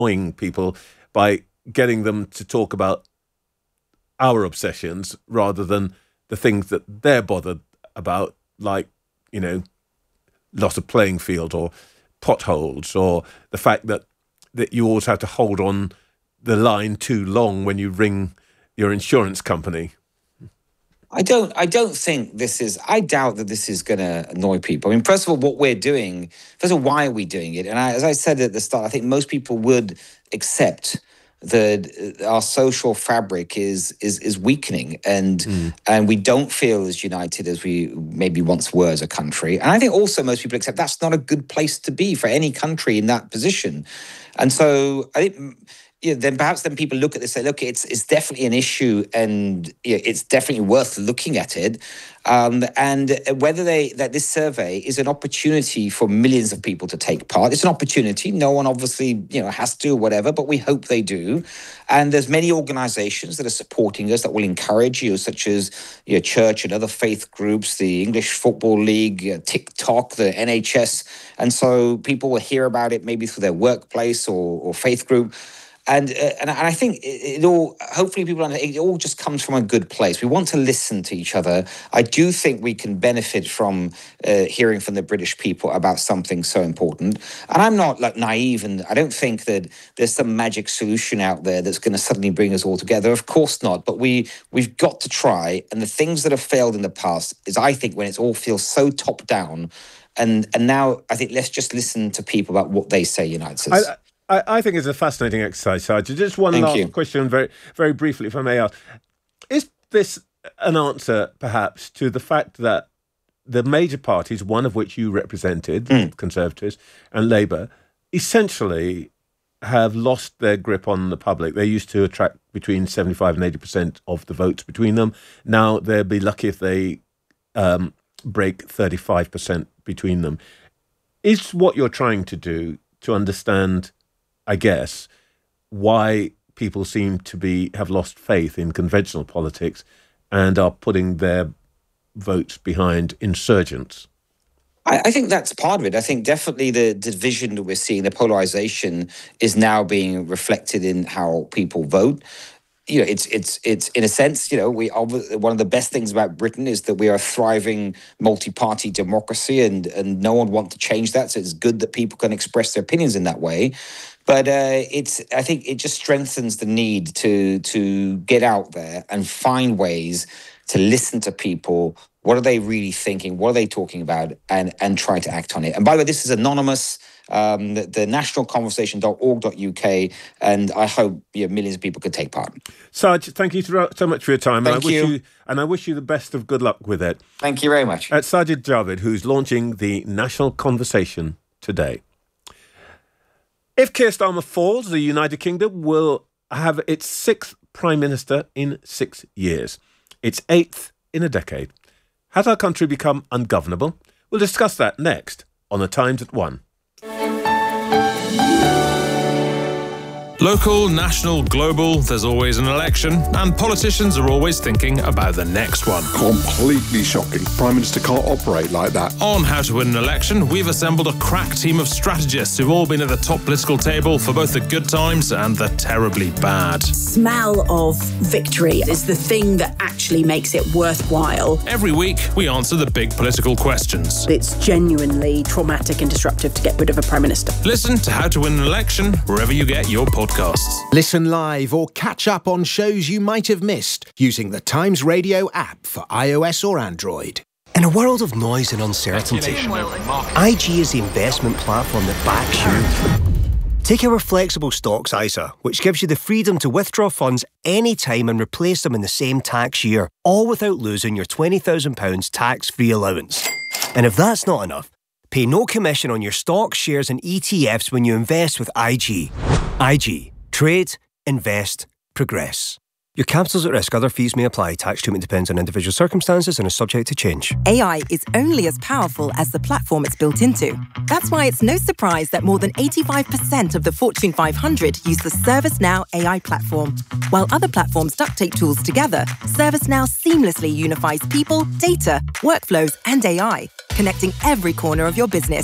annoying people by getting them to talk about our obsessions rather than the things that they're bothered about, like, loss of playing field or potholes, or the fact that you always have to hold on the line too long when you ring your insurance company. I doubt that this is going to annoy people. I mean, first of all, what we're doing, why are we doing it? And as I said at the start, I think most people would accept that our social fabric is weakening, and we don't feel as united as we maybe once were as a country. And I think also most people accept that's not a good place to be for any country in that position. And so I think then people look at this and say, look, it's definitely an issue, and it's definitely worth looking at it. And whether that this survey is an opportunity for millions of people to take part. It's an opportunity. No one obviously has to or whatever, but we hope they do. And there's many organizations that are supporting us that will encourage you, such as church and other faith groups, the English Football League, TikTok, the NHS. And so people will hear about it maybe through their workplace or faith group. And I think it all, hopefully people understand, it all just comes from a good place. We want to listen to each other. I do think we can benefit from hearing from the British people about something so important. And I'm not naive, and I don't think that there's some magic solution out there that's going to suddenly bring us all together. Of course not. But we've got to try. And the things that have failed in the past is, I think, when it all feels so top down. And now I think let's just listen to people about what they say unites us. I think it's a fascinating exercise, Sajid. Just one last question, very, very briefly, if I may ask. Is this an answer, perhaps, to the fact that the major parties, one of which you represented, Conservatives and Labour, essentially have lost their grip on the public? They used to attract between 75 and 80% of the votes between them. Now they'll be lucky if they break 35% between them. Is what you're trying to do to understand, I guess, why people seem to have lost faith in conventional politics and are putting their votes behind insurgents? I think that's part of it. I think definitely the division that we're seeing, the polarization, is now being reflected in how people vote. It's in a sense, one of the best things about Britain is that we are a thriving multi-party democracy, and no one wants to change that. So it's good that people can express their opinions in that way. But I think it just strengthens the need to get out there and find ways to listen to people. What are they really thinking? What are they talking about? And try to act on it. And by the way, this is anonymous. The nationalconversation.org.uk, and I hope millions of people could take part. Saj, thank you so much for your time. Thank you. I wish you the best of good luck with it. Thank you very much. Sajid Javid, who's launching the National Conversation today. If Keir Starmer falls, the United Kingdom will have its 6th Prime Minister in 6 years. Its 8th in a decade. Has our country become ungovernable? We'll discuss that next on The Times at 1. Local, national, global, there's always an election, and politicians are always thinking about the next one. Completely shocking. Prime Minister can't operate like that. On How to Win an Election, we've assembled a crack team of strategists who've all been at the top political table for both the good times and the terribly bad. Smell of victory is the thing that actually makes it worthwhile. Every week, we answer the big political questions. It's genuinely traumatic and disruptive to get rid of a Prime Minister. Listen to How to Win an Election wherever you get your podcasts. Listen live or catch up on shows you might have missed using the Times Radio app for iOS or Android. In a world of noise and uncertainty, IG is the investment platform that backs you. Take our flexible stocks ISA, which gives you the freedom to withdraw funds anytime and replace them in the same tax year, all without losing your £20,000 tax-free allowance. And if that's not enough, pay no commission on your stocks, shares and ETFs when you invest with IG. IG. Trade, invest, progress. Your capital's at risk. Other fees may apply. Tax treatment depends on individual circumstances and is subject to change. AI is only as powerful as the platform it's built into. That's why it's no surprise that more than 85% of the Fortune 500 use the ServiceNow AI platform. While other platforms duct tape tools together, ServiceNow seamlessly unifies people, data, workflows, and AI, connecting every corner of your business.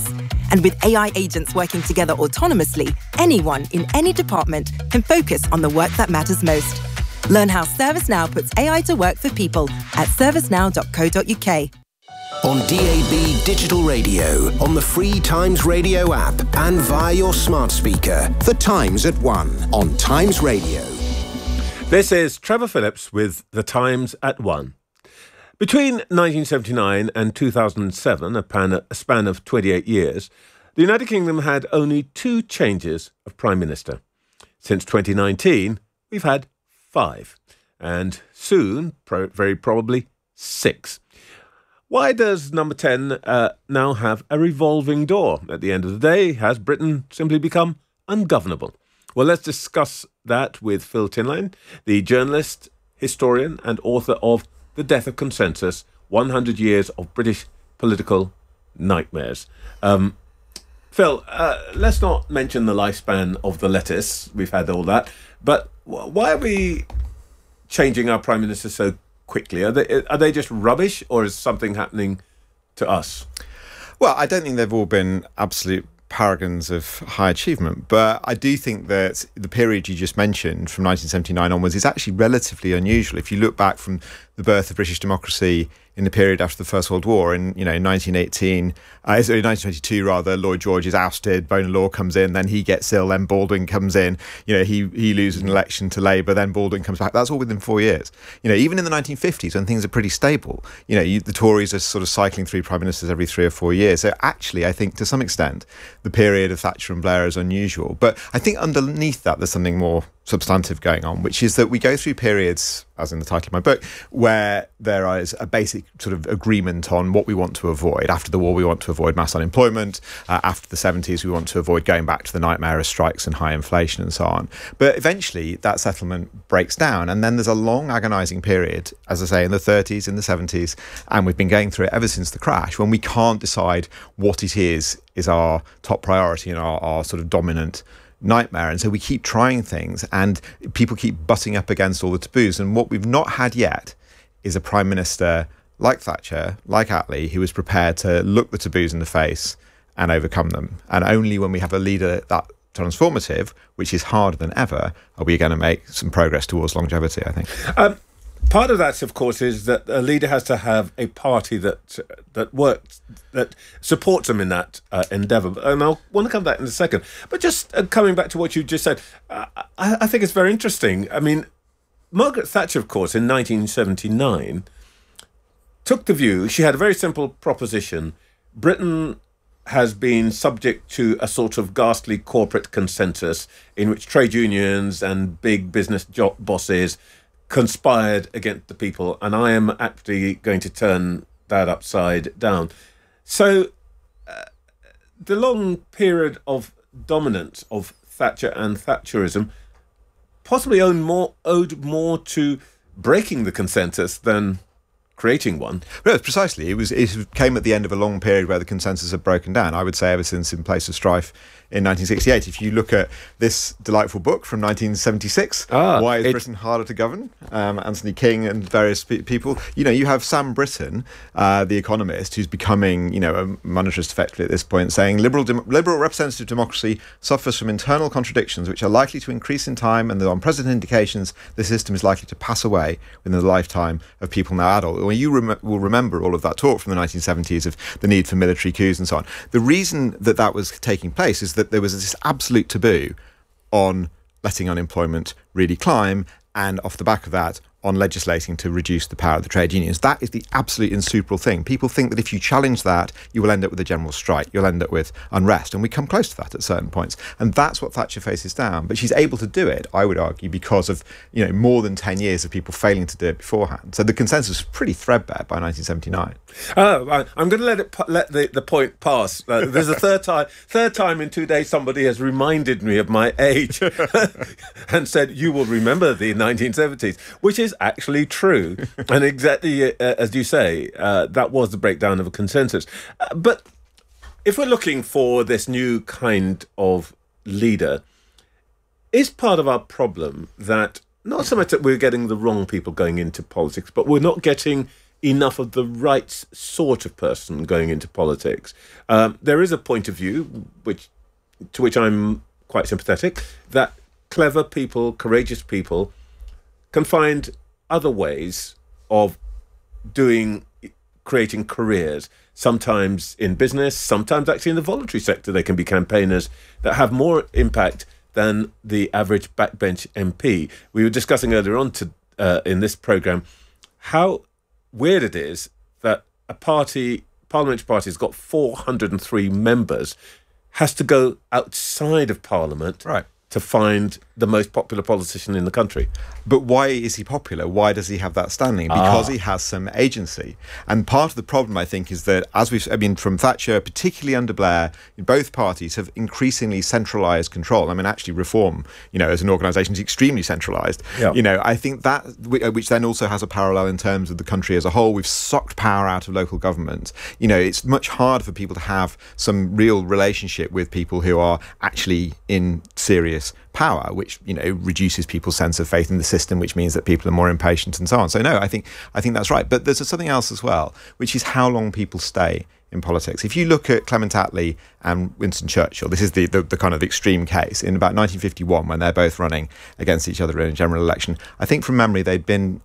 And with AI agents working together autonomously, anyone in any department can focus on the work that matters most. Learn how ServiceNow puts AI to work for people at servicenow.co.uk. On DAB Digital Radio, on the free Times Radio app, and via your smart speaker. The Times at 1 on Times Radio. This is Trevor Phillips with The Times at 1. Between 1979 and 2007, a span of 28 years, the United Kingdom had only 2 changes of Prime Minister. Since 2019, we've had 5, and soon, very probably, 6. Why does number 10 now have a revolving door? At the end of the day, has Britain simply become ungovernable? Well, let's discuss that with Phil Tinline, the journalist, historian and author of The Death of Consensus, 100 Years of British Political Nightmares. Phil, let's not mention the lifespan of the lettuce. We've had all that. But why are we changing our Prime Minister so quickly? Are they just rubbish, or is something happening to us? Well, I don't think they've all been absolute paragons of high achievement, but I do think that the period you just mentioned from 1979 onwards is actually relatively unusual. If you look back from the birth of British democracy in the period after the First World War, in 1922 rather, Lloyd George is ousted, Bonar Law comes in, then he gets ill, then Baldwin comes in, he loses an election to Labour, then Baldwin comes back. That's all within 4 years. Even in the 1950s, when things are pretty stable, the Tories are sort of cycling through prime ministers every 3 or 4 years. So actually, I think to some extent, the period of Thatcher and Blair is unusual. But I think underneath that, there's something more substantive going on, which is that we go through periods, as in the title of my book, where there is a basic sort of agreement on what we want to avoid. After the war, we want to avoid mass unemployment. After the 70s, we want to avoid going back to the nightmare of strikes and high inflation and so on. But eventually, that settlement breaks down. And then there's a long agonising period, as I say, in the 30s, in the 70s, and we've been going through it ever since the crash, when we can't decide what it is our top priority and our sort of dominant nightmare. And so we keep trying things, and people keep butting up against all the taboos. And what we've not had yet is a prime minister like Thatcher, like Attlee, who was prepared to look the taboos in the face and overcome them. And only when we have a leader that transformative, which is harder than ever, are we going to make some progress towards longevity, I think. Part of that, of course, is that a leader has to have a party that works, that supports them in that endeavour. And I'll want to come back in a second. But just coming back to what you just said, I think it's very interesting. I mean, Margaret Thatcher, of course, in 1979, took the view, she had a very simple proposition. Britain has been subject to a sort of ghastly corporate consensus in which trade unions and big business bosses conspired against the people, and I am actually going to turn that upside down. So the long period of dominance of Thatcher and Thatcherism possibly owed more to breaking the consensus than creating one. No, precisely. It came at the end of a long period where the consensus had broken down. I would say ever since In Place of Strife in 1968. If you look at this delightful book from 1976, Why is Britain Harder to Govern? Anthony King and various people. You have Sam Britton, the economist, who's becoming, a monetarist effectively at this point, saying liberal representative democracy suffers from internal contradictions which are likely to increase in time, and on present indications, the system is likely to pass away within the lifetime of people now adult. Well, you will remember all of that talk from the 1970s of the need for military coups and so on. The reason that was taking place is that there was this absolute taboo on letting unemployment really climb, and off the back of that, on legislating to reduce the power of the trade unions. That is the absolute insuperable thing. People think that if you challenge that, you will end up with a general strike. You'll end up with unrest. And we come close to that at certain points. And that's what Thatcher faces down. But she's able to do it, I would argue, because of more than 10 years of people failing to do it beforehand. So the consensus was pretty threadbare by 1979. I'm going to let the point pass. There's a third time in 2 days somebody has reminded me of my age and said, you will remember the 1970s, which is actually true. And exactly as you say, that was the breakdown of a consensus. But if we're looking for this new kind of leader, is part of our problem that not so much that we're getting the wrong people going into politics, but we're not getting enough of the right sort of person going into politics. There is a point of view to which I'm quite sympathetic, that clever people, courageous people can find other ways of creating careers, sometimes in business, sometimes actually in the voluntary sector. They can be campaigners that have more impact than the average backbench MP. We were discussing earlier on in this programme how weird it is that a parliamentary party has got 403 members, has to go outside of Parliament to find the most popular politician in the country. But why is he popular? Why does he have that standing? Because he has some agency. And part of the problem, I think, is that from Thatcher, particularly under Blair, both parties have increasingly centralised control. I mean, actually Reform, as an organisation is extremely centralised. Yeah. I think that, which then also has a parallel in terms of the country as a whole. We've sucked power out of local government. It's much harder for people to have some real relationship with people who are actually in serious power, which reduces people's sense of faith in the system, which means that people are more impatient and so on. So no, I think that's right. But there's something else as well, which is how long people stay in politics. If you look at Clement Attlee and Winston Churchill, this is the kind of extreme case. In about 1951, when they're both running against each other in a general election, I think from memory they'd been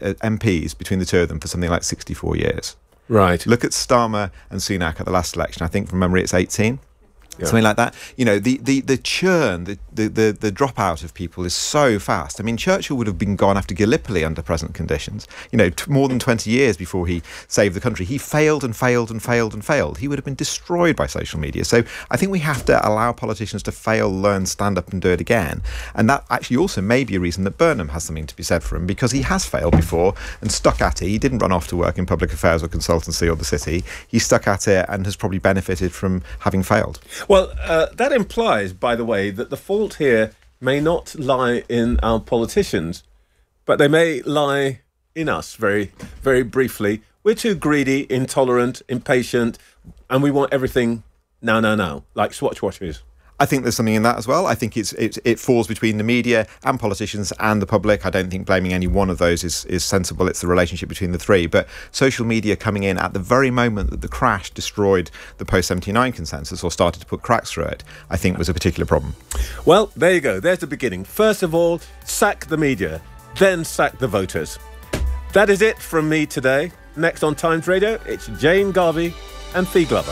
MPs between the two of them for something like 64 years. Right. Look at Starmer and Sunak at the last election. I think from memory it's 18. Yeah. Something like that. The churn, the dropout of people is so fast. I mean, Churchill would have been gone after Gallipoli under present conditions. More than 20 years before he saved the country. He failed and failed and failed and failed. He would have been destroyed by social media. So I think we have to allow politicians to fail, learn, stand up and do it again. And that actually also may be a reason that Burnham has something to be said for him, because he has failed before and stuck at it. He didn't run off to work in public affairs or consultancy or the city. He stuck at it and has probably benefited from having failed. Well, that implies, by the way, that the fault here may not lie in our politicians, but they may lie in us, very, very briefly. We're too greedy, intolerant, impatient, and we want everything now, like Swatch watches. I think there's something in that as well. I think it falls between the media and politicians and the public. I don't think blaming any one of those is sensible. It's the relationship between the three. But social media coming in at the very moment that the crash destroyed the post-79 consensus or started to put cracks through it, I think was a particular problem. Well, there you go. There's the beginning. First of all, sack the media, then sack the voters. That is it from me today. Next on Times Radio, it's Jane Garvey and Fee Glover.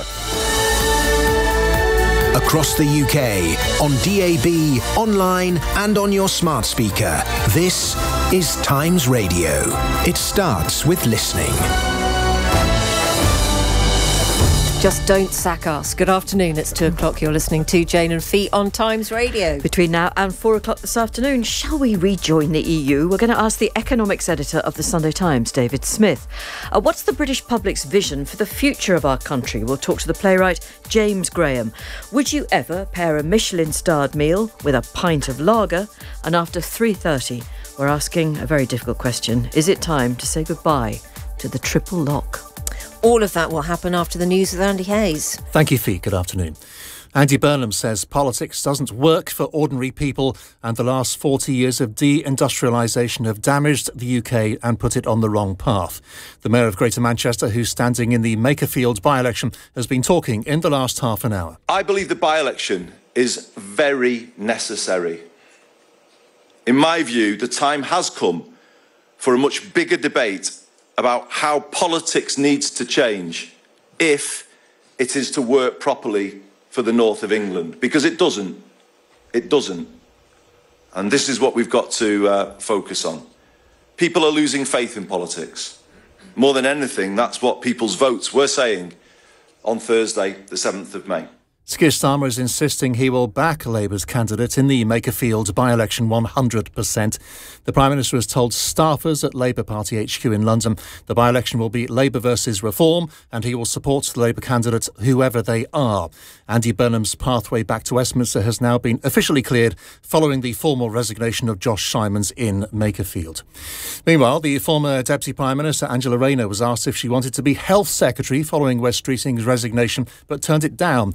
Across the UK, on DAB, online and on your smart speaker. This is Times Radio. It starts with listening. Just don't sack us. Good afternoon. It's 2 o'clock. You're listening to Jane and Fee on Times Radio. Between now and 4 o'clock this afternoon, shall we rejoin the EU? We're going to ask the economics editor of the Sunday Times, David Smith. What's the British public's vision for the future of our country? We'll talk to the playwright James Graham. Would you ever pair a Michelin-starred meal with a pint of lager? And after 3:30, we're asking a very difficult question. Is it time to say goodbye to the triple lock? All of that will happen after the news with Andy Hayes. Thank you, Fee. Good afternoon. Andy Burnham says politics doesn't work for ordinary people and the last 40 years of deindustrialisation have damaged the UK and put it on the wrong path. The Mayor of Greater Manchester, who's standing in the Makerfield by-election, has been talking in the last half an hour. I believe the by-election is very necessary. In my view, the time has come for a much bigger debate about how politics needs to change if it is to work properly for the north of England, because it doesn't. It doesn't. And this is what we've got to focus on. People are losing faith in politics. More than anything, that's what people's votes were saying on Thursday, the 7th of May. Sir Keir Starmer is insisting he will back Labour's candidate in the Makerfield by-election 100%. The Prime Minister has told staffers at Labour Party HQ in London the by-election will be Labour versus Reform and he will support the Labour candidate whoever they are. Andy Burnham's pathway back to Westminster has now been officially cleared following the formal resignation of Josh Simons in Makerfield. Meanwhile, the former Deputy Prime Minister Angela Rayner was asked if she wanted to be Health Secretary following Wes Streeting's resignation but turned it down. A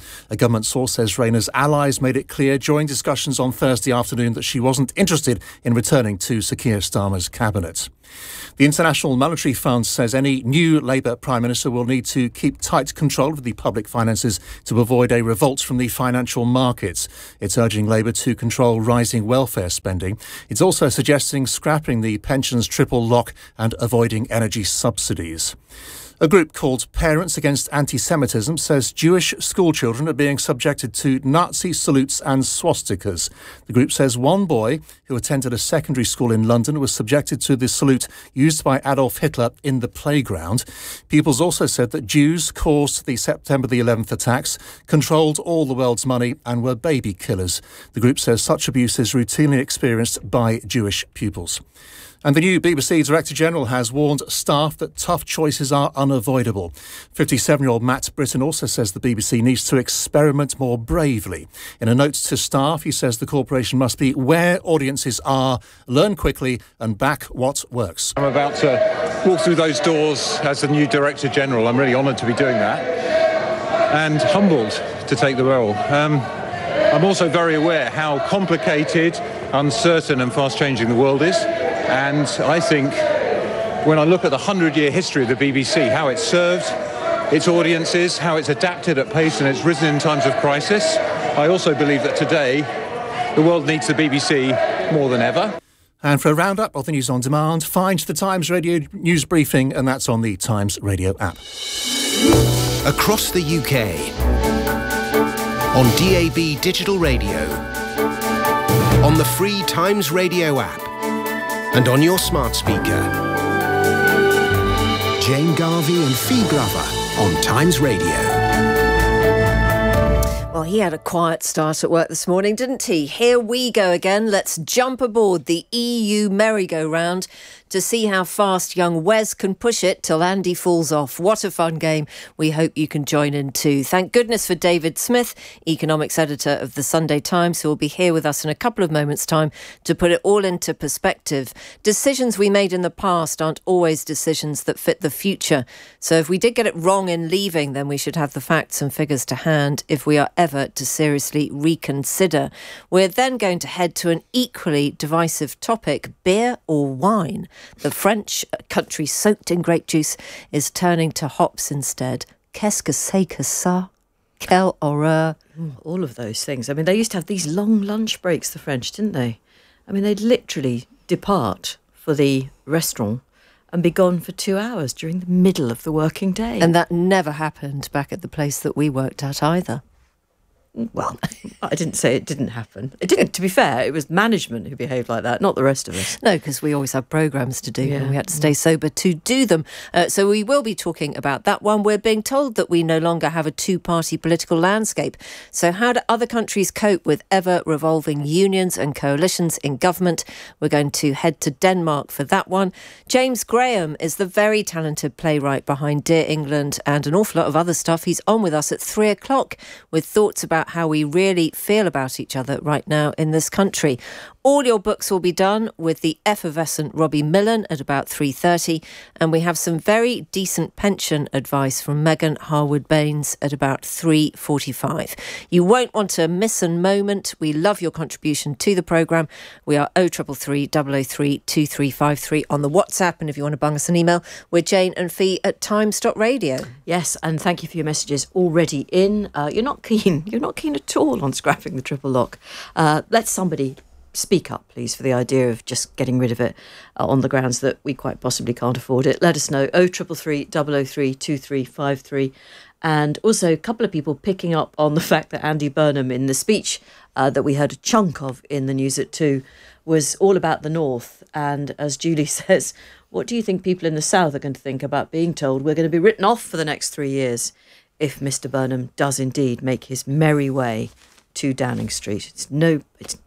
government source says Rayner's allies made it clear during discussions on Thursday afternoon that she wasn't interested in returning to Sir Keir Starmer's cabinet. The International Monetary Fund says any new Labour Prime Minister will need to keep tight control of the public finances to avoid a revolt from the financial markets. It's urging Labour to control rising welfare spending. It's also suggesting scrapping the pensions triple lock and avoiding energy subsidies. A group called Parents Against Anti-Semitism says Jewish schoolchildren are being subjected to Nazi salutes and swastikas. The group says one boy who attended a secondary school in London was subjected to the salute used by Adolf Hitler in the playground. Pupils also said that Jews caused the September the 11th attacks, controlled all the world's money and were baby killers. The group says such abuse is routinely experienced by Jewish pupils. And the new BBC Director General has warned staff that tough choices are unavoidable. 57-year-old Matt Britton also says the BBC needs to experiment more bravely. In a note to staff, he says the corporation must be where audiences are, learn quickly and back what works. I'm about to walk through those doors as the new Director General. I'm really honoured to be doing that and humbled to take the role. I'm also very aware how complicated, uncertain and fast-changing the world is. And I think when I look at the 100-year history of the BBC, how it's served its audiences, how it's adapted at pace and it's risen in times of crisis, I also believe that today the world needs the BBC more than ever. And for a roundup of the news on demand, find the Times Radio news briefing, and that's on the Times Radio app. Across the UK, on DAB Digital Radio, on the free Times Radio app, and on your smart speaker. Jane Garvey and Fee Glover on Times Radio. Well, he had a quiet start at work this morning, didn't he? Here we go again. Let's jump aboard the EU merry-go-round to see how fast young Wes can push it till Andy falls off. What a fun game. We hope you can join in too. Thank goodness for David Smith, economics editor of the Sunday Times, who will be here with us in a couple of moments' time to put it all into perspective. Decisions we made in the past aren't always decisions that fit the future. So if we did get it wrong in leaving, then we should have the facts and figures to hand if we are ever to seriously reconsider. We're then going to head to an equally divisive topic, beer or wine. The French, a country soaked in grape juice, is turning to hops instead. Qu'est-ce que c'est que ça? Quelle horreur. All of those things. I mean, they used to have these long lunch breaks, the French, didn't they? I mean, they'd literally depart for the restaurant and be gone for 2 hours during the middle of the working day. And that never happened back at the place that we worked at either. Well, I didn't say it didn't happen. It didn't, to be fair. It was management who behaved like that, not the rest of us. No, because we always had programmes to do and we had to stay sober to do them. So we will be talking about that one. We're being told that we no longer have a two-party political landscape. So how do other countries cope with ever-revolving unions and coalitions in government? We're going to head to Denmark for that one. James Graham is the very talented playwright behind Dear England and an awful lot of other stuff. He's on with us at 3 o'clock with thoughts about how we really feel about each other right now in this country. All your books will be done with the effervescent Robbie Millen at about 3:30, and we have some very decent pension advice from Megan Harwood-Baines at about 3:45. You won't want to miss a moment. We love your contribution to the programme. We are 0333 003 2353 on the WhatsApp, and if you want to bung us an email, we're Jane and Fee at times.radio. Yes, and thank you for your messages already in. You're not keen at all on scrapping the triple lock. Let somebody speak up, please, for the idea of just getting rid of it on the grounds that we quite possibly can't afford it. Let us know, 0333 003 2353. And also a couple of people picking up on the fact that Andy Burnham, in the speech that we heard a chunk of in the news at 2, was all about the North. And as Julie says, what do you think people in the South are going to think about being told we're going to be written off for the next 3 years if Mr. Burnham does indeed make his merry way to Downing Street? It's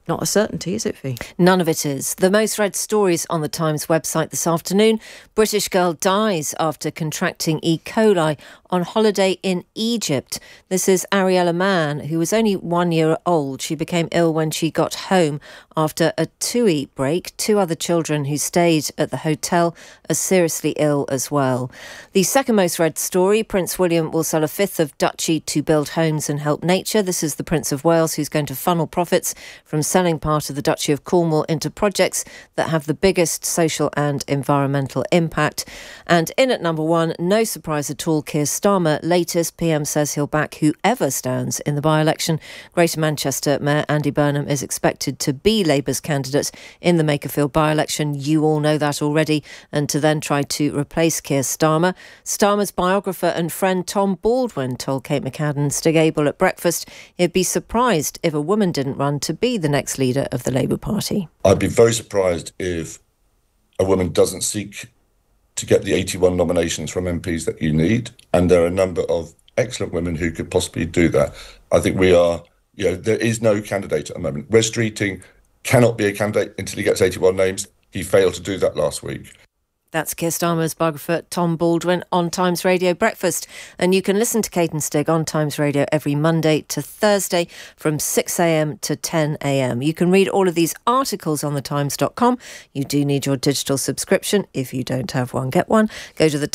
not a certainty, is it, Fee? None of it is. The most read stories on the Times website this afternoon. British girl dies after contracting E. coli on holiday in Egypt. This is Ariella Mann, who was only 1 year old. She became ill when she got home after a TUI break. 2 other children who stayed at the hotel are seriously ill as well. The second most read story, Prince William will sell a fifth of duchy to build homes and help nature. This is the Prince of Wales, who's going to funnel profits from selling part of the Duchy of Cornwall into projects that have the biggest social and environmental impact. And in at number 1, no surprise at all, Keir Starmer. Latest, PM says he'll back whoever stands in the by-election. Greater Manchester Mayor Andy Burnham is expected to be Labour's candidate in the Makerfield by-election. You all know that already. And to then try to replace Keir Starmer. Starmer's biographer and friend Tom Baldwin told Kate McCadden Stig Abel at breakfast he'd be surprised if a woman didn't run to be the next leader of the Labour Party. I'd be very surprised if a woman doesn't seek to get the 81 nominations from MPs that you need. And there are a number of excellent women who could possibly do that. I think we are, there is no candidate at the moment. Wes Streeting cannot be a candidate until he gets 81 names. He failed to do that last week. That's Keir Starmer's biographer Tom Baldwin on Times Radio Breakfast. And you can listen to Kate and Stig on Times Radio every Monday to Thursday from 6 a.m. to 10 a.m. You can read all of these articles on thetimes.com. You do need your digital subscription. If you don't have one, get one. Go to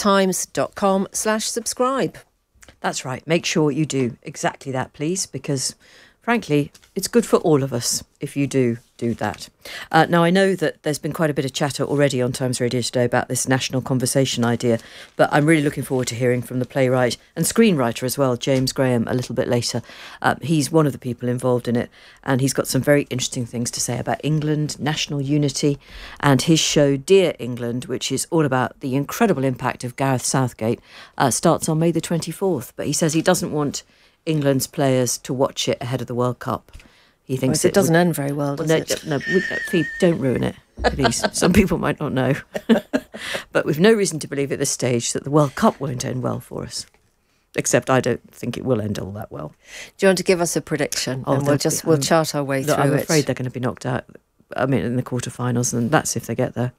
thetimes.com/subscribe. That's right. Make sure you do exactly that, please, because frankly, it's good for all of us if you do that. Now, I know that there's been quite a bit of chatter already on Times Radio today about this national conversation idea, but I'm really looking forward to hearing from the playwright and screenwriter as well, James Graham, a little bit later. He's one of the people involved in it, and he's got some very interesting things to say about England, national unity, and his show Dear England, which is all about the incredible impact of Gareth Southgate, starts on May the 24th. But he says he doesn't want England's players to watch it ahead of the World Cup. He thinks it doesn't end very well, does it? No, don't ruin it, please. Some people might not know. But we've no reason to believe at this stage that the World Cup won't end well for us. Except I don't think it will end all that well. Do you want to give us a prediction? And we'll chart our way through it. I'm afraid they're going to be knocked out, in the quarterfinals, and that's if they get there.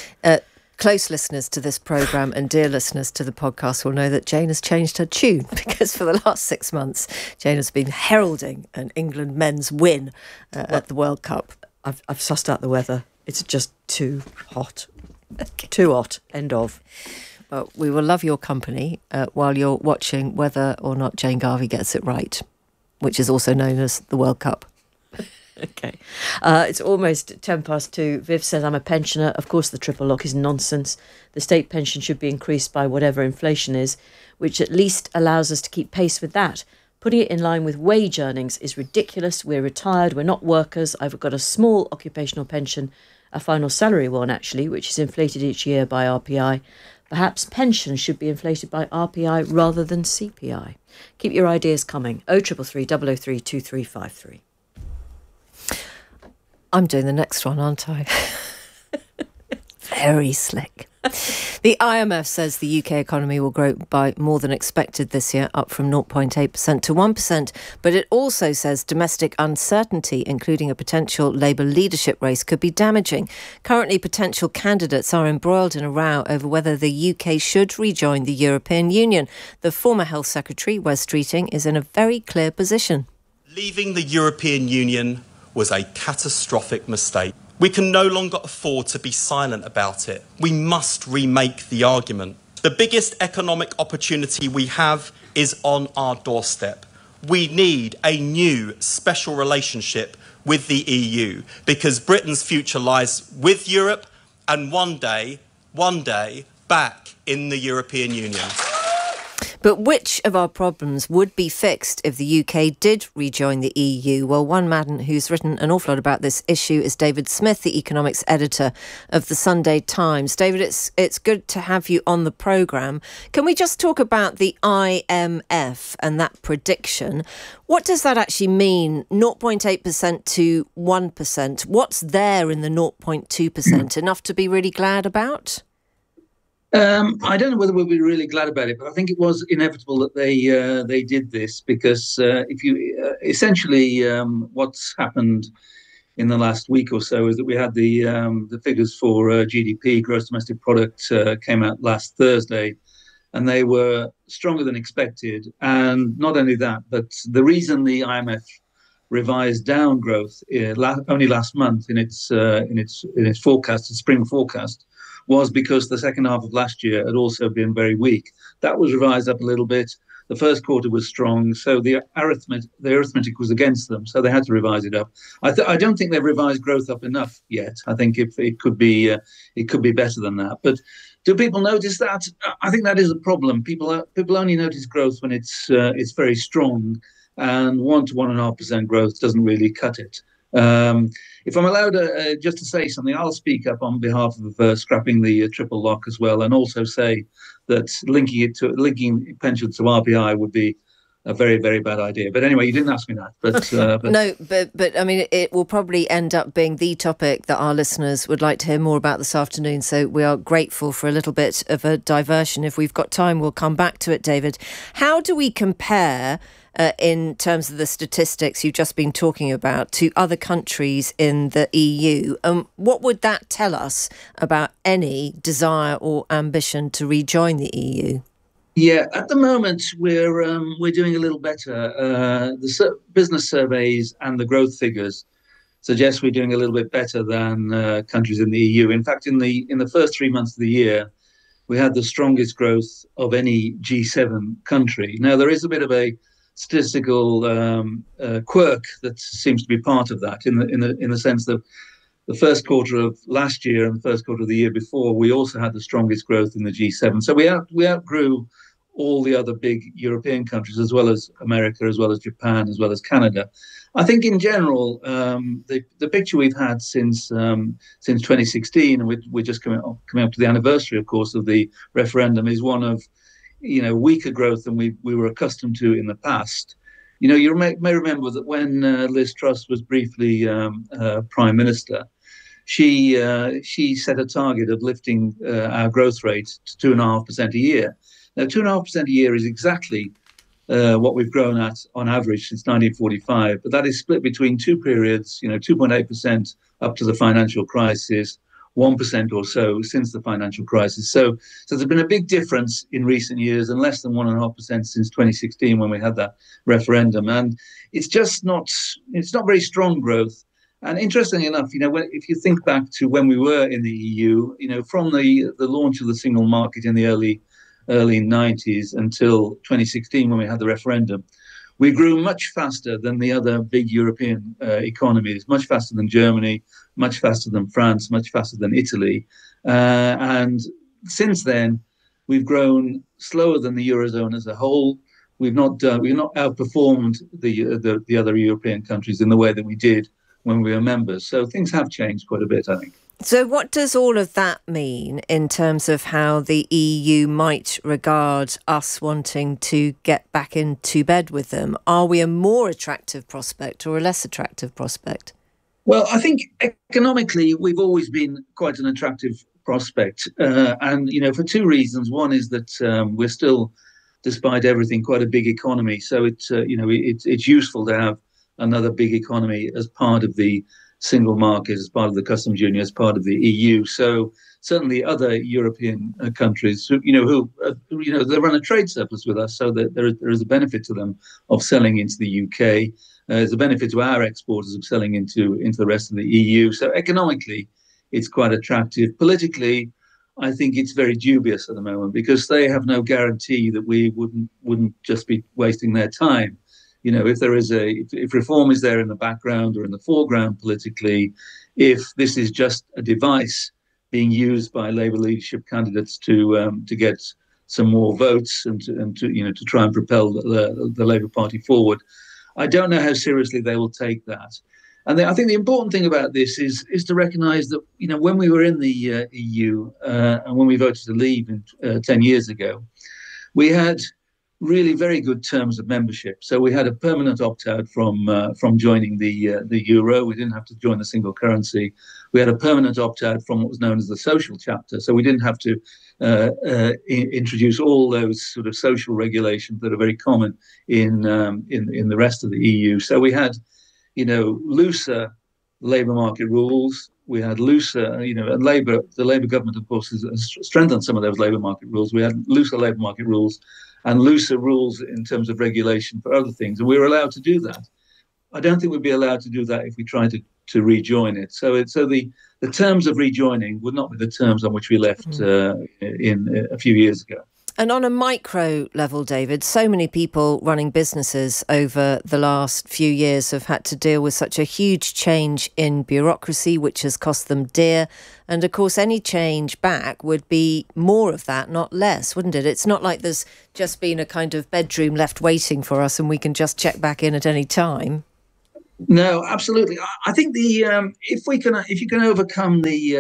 Close listeners to this programme and dear listeners to the podcast will know that Jane has changed her tune, because for the last 6 months Jane has been heralding an England men's win at the World Cup. I've sussed out the weather. It's just too hot. Okay. Too hot. End of. Well, we will love your company while you're watching whether or not Jane Garvey gets it right, which is also known as the World Cup. Okay. It's almost 2:10. Viv says, I'm a pensioner. Of course, the triple lock is nonsense. The state pension should be increased by whatever inflation is, which at least allows us to keep pace with that. Putting it in line with wage earnings is ridiculous. We're retired. We're not workers. I've got a small occupational pension, a final salary one, actually, which is inflated each year by RPI. Perhaps pensions should be inflated by RPI rather than CPI. Keep your ideas coming. 0333 003 2353. I'm doing the next one, aren't I? Very slick. The IMF says the UK economy will grow by more than expected this year, up from 0.8% to 1%. But it also says domestic uncertainty, including a potential Labour leadership race, could be damaging. Currently, potential candidates are embroiled in a row over whether the UK should rejoin the European Union. The former Health Secretary, Wes Streeting, is in a very clear position. Leaving the European Union was a catastrophic mistake. We can no longer afford to be silent about it. We must remake the argument. The biggest economic opportunity we have is on our doorstep. We need a new special relationship with the EU because Britain's future lies with Europe and one day, back in the European Union. But which of our problems would be fixed if the UK did rejoin the EU? Well, one man who's written an awful lot about this issue is David Smith, the economics editor of the Sunday Times. David, it's good to have you on the programme. Can we just talk about the IMF and that prediction? What does that actually mean? 0.8% to 1%. What's there in the 0.2%? Enough to be really glad about? I don't know whether we'll be really glad about it, but I think it was inevitable that they did this because if you essentially what's happened in the last week or so is that we had the figures for GDP, gross domestic product, came out last Thursday, and they were stronger than expected. And not only that, but the reason the IMF revised down growth only last month in its forecast, its spring forecast, was because the second half of last year had also been very weak. That was revised up a little bit. The first quarter was strong, so the arithmetic was against them, so they had to revise it up. I don't think they've revised growth up enough yet. I think it could be better than that. But do people notice that? I think that is a problem. People only notice growth when it's very strong, and 1 to 1.5% growth doesn't really cut it. If I'm allowed just to say something, I'll speak up on behalf of scrapping the triple lock as well, and also say that linking pensions to RPI would be a very, very bad idea. But anyway, you didn't ask me that. But no, but I mean, it will probably end up being the topic that our listeners would like to hear more about this afternoon. So we are grateful for a little bit of a diversion. If we've got time, we'll come back to it, David. How do we compare in terms of the statistics you've just been talking about to other countries in the EU? What would that tell us about any desire or ambition to rejoin the EU? Yeah, at the moment we're doing a little better. The business surveys and the growth figures suggest we're doing a little bit better than countries in the EU. In fact, in the first 3 months of the year, we had the strongest growth of any G7 country. Now, there is a bit of a statistical quirk that seems to be part of that, in the sense that the first quarter of last year and the first quarter of the year before, we also had the strongest growth in the G7. So we outgrew all the other big European countries, as well as America, as well as Japan, as well as Canada. I think in general, the picture we've had since 2016, and we're just coming up to the anniversary, of course, of the referendum, is one of weaker growth than we were accustomed to in the past. You may remember that when Liz Truss was briefly Prime Minister, she set a target of lifting our growth rate to 2.5% a year. Now, 2.5% a year is exactly what we've grown at on average since 1945, but that is split between two periods, 2.8% up to the financial crisis, 1% or so since the financial crisis. So there's been a big difference in recent years, and less than 1.5% since 2016 when we had that referendum. And it's not very strong growth. And interestingly enough, if you think back to when we were in the EU, from the launch of the single market in the early 90s until 2016 when we had the referendum, we grew much faster than the other big European economies, much faster than Germany, much faster than France, much faster than Italy. And since then, we've grown slower than the Eurozone as a whole. We've not outperformed the other European countries in the way that we did when we were members. So things have changed quite a bit, I think. So what does all of that mean in terms of how the EU might regard us wanting to get back into bed with them? Are we a more attractive prospect or a less attractive prospect? Well, I think economically we've always been quite an attractive prospect. And, for two reasons. One is that we're still, despite everything, quite a big economy. So it's useful to have another big economy as part of the single market, as part of the customs union, as part of the EU. So certainly other European countries, who they run a trade surplus with us, so that there is a benefit to them of selling into the UK. There's a benefit to our exporters of selling into the rest of the EU. So economically, it's quite attractive. Politically, I think it's very dubious at the moment, because they have no guarantee that we wouldn't just be wasting their time. If reform is there in the background or in the foreground politically, if this is just a device being used by Labour leadership candidates to get some more votes and to try and propel the Labour Party forward, I don't know how seriously they will take that. And I think the important thing about this is to recognise that when we were in the EU and when we voted to leave 10 years ago, we had really very good terms of membership. So we had a permanent opt-out from joining the euro. We didn't have to join the single currency. We had a permanent opt-out from what was known as the social chapter. So we didn't have to introduce all those sort of social regulations that are very common in the rest of the EU. So we had looser labour market rules. We had looser, and the Labour government, of course, has strengthened some of those labour market rules. We had looser labour market rules and looser rules in terms of regulation for other things, and we were allowed to do that. I don't think we'd be allowed to do that if we tried to rejoin it. So the terms of rejoining would not be the terms on which we left in a few years ago. And on a micro level, David, so many people running businesses over the last few years have had to deal with such a huge change in bureaucracy, which has cost them dear. And of course, any change back would be more of that, not less, wouldn't it? It's not like there's just been a kind of bedroom left waiting for us and we can just check back in at any time. No, absolutely. I think if you can overcome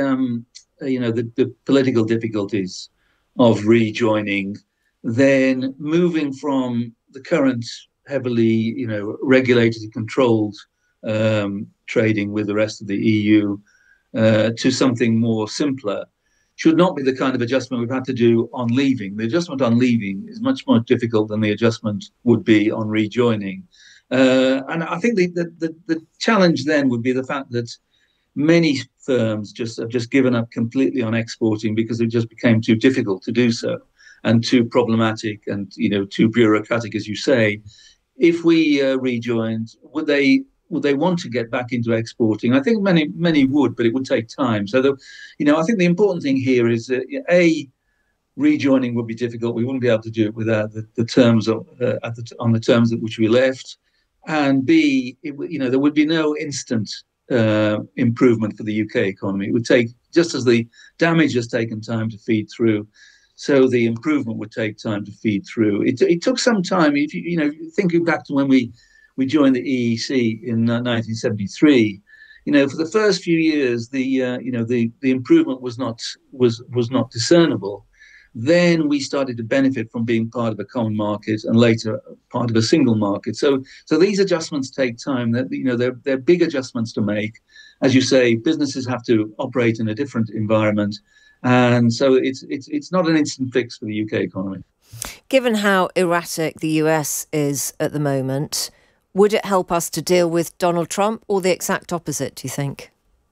the political difficulties of rejoining, then moving from the current heavily, regulated and controlled trading with the rest of the EU to something more simpler should not be the kind of adjustment we've had to do on leaving. The adjustment on leaving is much more difficult than the adjustment would be on rejoining. And I think the challenge then would be the fact that many firms have just given up completely on exporting because it just became too difficult to do so and too problematic and too bureaucratic, as you say. If we rejoined, would they want to get back into exporting? I think many would, but it would take time. So I think the important thing here is rejoining would be difficult. We wouldn't be able to do it without the terms on the terms at which we left, and B, there would be no instant improvement for the UK economy. It would take, just as the damage has taken time to feed through, so the improvement would take time to feed through. It took some time. If thinking back to when we joined the EEC in 1973, for the first few years, the improvement was not discernible. Then we started to benefit from being part of a common market and later part of a single market. So these adjustments take time. They're big adjustments to make. As you say, businesses have to operate in a different environment. And so it's not an instant fix for the UK economy. Given how erratic the US is at the moment, would it help us to deal with Donald Trump or the exact opposite, do you think?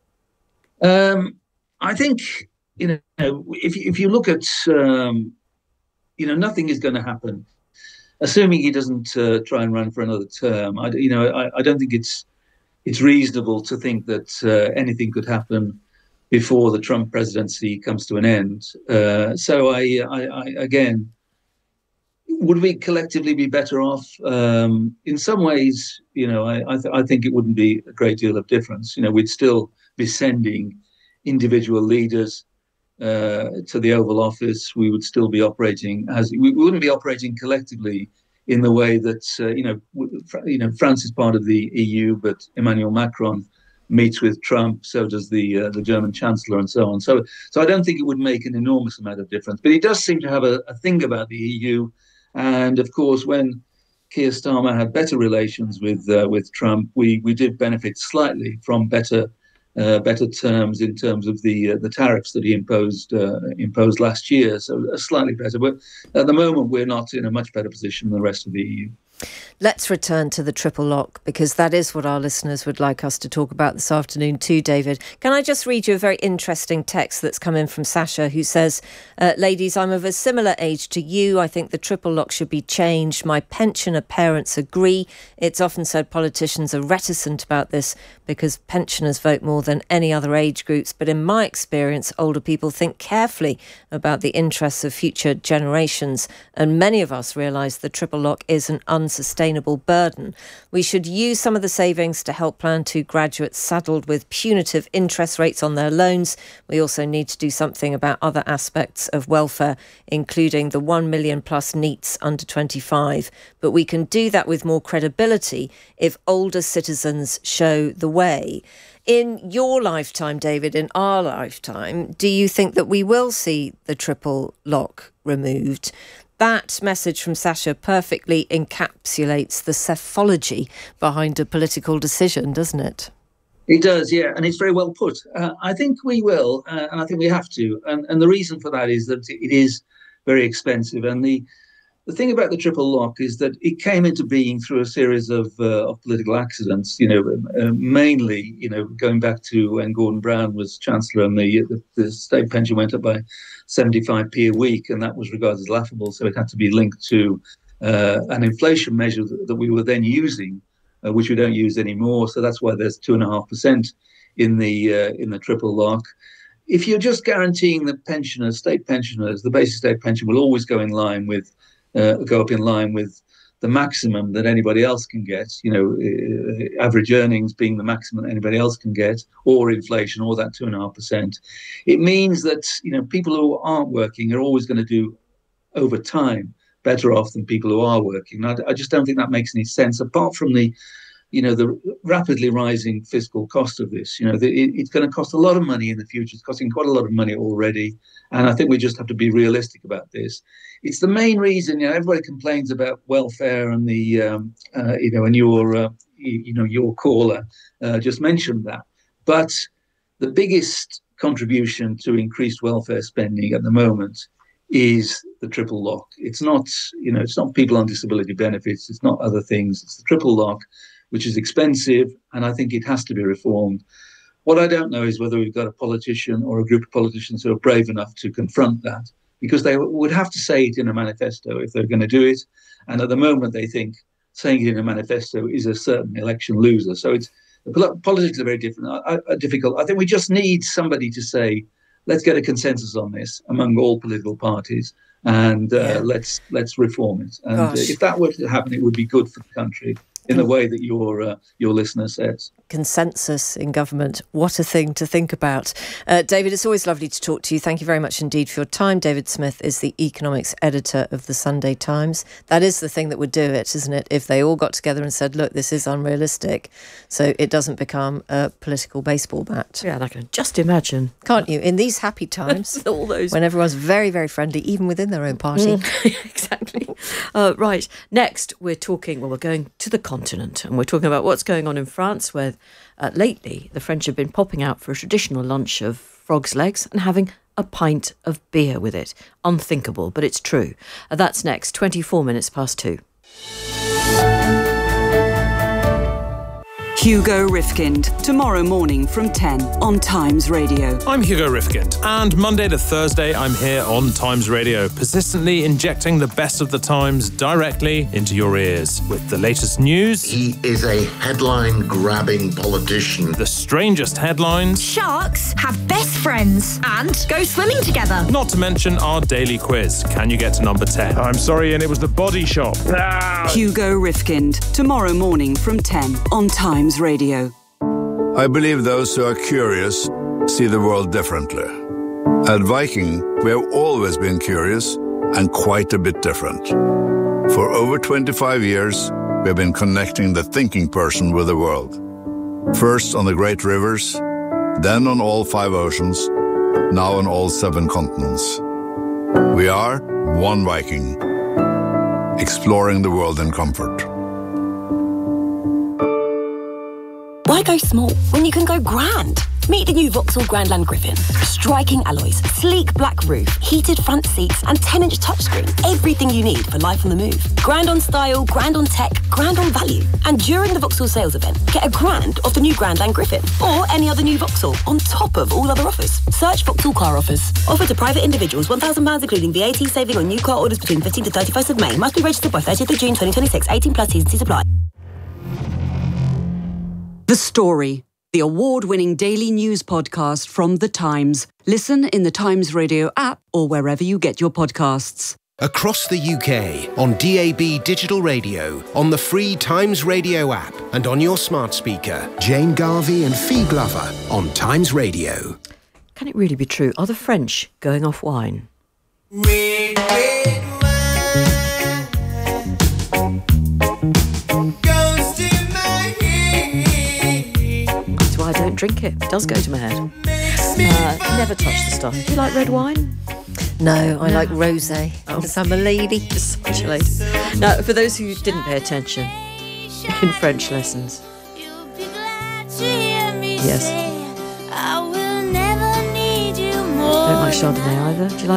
I think, if you look at, nothing is going to happen, assuming he doesn't try and run for another term. I don't think it's reasonable to think that anything could happen before the Trump presidency comes to an end. So I again, would we collectively be better off? In some ways, I think it wouldn't be a great deal of difference. We'd still be sending individual leaders to the Oval Office. We would still be operating we wouldn't be operating collectively in the way that France is part of the EU, but Emmanuel Macron meets with Trump. So does the German Chancellor, and so on. So I don't think it would make an enormous amount of difference. But he does seem to have a thing about the EU, and of course, when Keir Starmer had better relations with Trump, we did benefit slightly from better terms in terms of the tariffs that he imposed last year. So slightly better, but at the moment we're not in a much better position than the rest of the EU. Let's return to the triple lock, because that is what our listeners would like us to talk about this afternoon too, David. Can I just read you a very interesting text that's come in from Sasha, who says, ladies, I'm of a similar age to you. I think the triple lock should be changed. My pensioner parents agree. It's often said politicians are reticent about this because pensioners vote more than any other age groups. But in my experience, older people think carefully about the interests of future generations. And many of us realise the triple lock is an unsustainable burden. We should use some of the savings to help Plan 2 graduates saddled with punitive interest rates on their loans. We also need to do something about other aspects of welfare, including the 1 million plus NEETs under 25. But we can do that with more credibility if older citizens show the way. In your lifetime, David, in our lifetime, do you think that we will see the triple lock removed? That message from Sasha perfectly encapsulates the psephology behind a political decision, doesn't it? It does, yeah, and it's very well put. I think we will, and I think we have to. And the reason for that is that it is very expensive. And the thing about the triple lock is that it came into being through a series of political accidents, mainly, going back to when Gordon Brown was Chancellor and the state pension went up by 75p a week, and that was regarded as laughable. So it had to be linked to an inflation measure that we were then using, which we don't use anymore. So that's why there's 2.5% in the triple lock. If you're just guaranteeing the pensioners, state pensioners, the basic state pension will always go up in line with the maximum that anybody else can get, average earnings being the maximum that anybody else can get, or inflation, or that 2.5%. It means that, people who aren't working are always going to do, over time, better off than people who are working. I just don't think that makes any sense, apart from the rapidly rising fiscal cost of this. It's going to cost a lot of money in the future. It's costing quite a lot of money already. And I think we just have to be realistic about this. It's the main reason, everybody complains about welfare and and your caller just mentioned that. But the biggest contribution to increased welfare spending at the moment is the triple lock. It's not people on disability benefits. It's not other things. It's the triple lock, which is expensive, and I think it has to be reformed. What I don't know is whether we've got a politician or a group of politicians who are brave enough to confront that, because they would have to say it in a manifesto if they're going to do it. And at the moment, they think saying it in a manifesto is a certain election loser. So politics are very difficult. I think we just need somebody to say, let's get a consensus on this among all political parties, and let's reform it. And if that were to happen, it would be good for the country in the way that your listener says. Consensus in government. What a thing to think about. David, it's always lovely to talk to you. Thank you very much indeed for your time. David Smith is the economics editor of the Sunday Times. That is the thing that would do it, isn't it? If they all got together and said, look, this is unrealistic, so it doesn't become a political baseball bat. Yeah, and I can just imagine. Can't you? In these happy times, all those, when everyone's very, very friendly, even within their own party. Exactly. Right. Next, we're going to the continent, and we're talking about what's going on in France, where lately the French have been popping out for a traditional lunch of frog's legs and having a pint of beer with it. Unthinkable, but it's true. That's next, 24 minutes past 2. Hugo Rifkind, tomorrow morning from 10 on Times Radio. I'm Hugo Rifkind, and Monday to Thursday I'm here on Times Radio, persistently injecting the best of the Times directly into your ears. With the latest news... He is a headline-grabbing politician. The strangest headlines... Sharks have best friends and go swimming together. Not to mention our daily quiz. Can you get to number 10? I'm sorry, and it was the Body Shop. Hugo Rifkind, tomorrow morning from 10 on Times Radio. I believe those who are curious see the world differently. At Viking, we have always been curious and quite a bit different. For over 25 years, we have been connecting the thinking person with the world. First on the great rivers, then on all 5 oceans, now on all 7 continents. We are one Viking, exploring the world in comfort. Why go small when you can go grand? Meet the new Vauxhall Grandland Griffin. Striking alloys, sleek black roof, heated front seats and 10-inch touchscreen. Everything you need for life on the move. Grand on style, grand on tech, grand on value. And during the Vauxhall sales event, get £1,000 off the new Grandland Griffin or any other new Vauxhall on top of all other offers. Search Vauxhall Car Offers. Offer to private individuals, £1,000 including VAT saving on new car orders between 15th to 31st of May. Must be registered by 30th of June 2026. 18 plus T's and C's apply. The Story, the award-winning daily news podcast from The Times. Listen in the Times Radio app or wherever you get your podcasts. Across the UK, on DAB Digital Radio, on the free Times Radio app, and on your smart speaker. Jane Garvey and Fee Glover on Times Radio. Can it really be true? Are the French going off wine? I don't drink it. It does go to my head. Never touch the stuff. Do you like red wine? No, I like rosé. Because I'm a lady. Such a lady. Now, for those who didn't pay attention in French lessons. Yes. Don't like Chardonnay either. Do you like